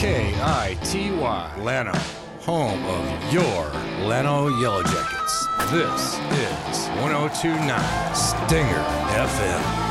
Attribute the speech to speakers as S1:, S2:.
S1: KITY, Llano, home of your Llano Yellow Jackets. This is 102.9 Stinger FM.